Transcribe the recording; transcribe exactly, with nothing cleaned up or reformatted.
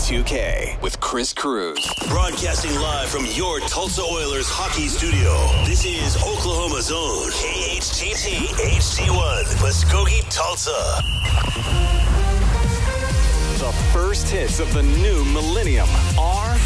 two K with Chris Cruz. Broadcasting live from your Tulsa Oilers hockey studio. This is Oklahoma's own K H T T H C one, Muskogee, Tulsa. The first hits of the new millennium.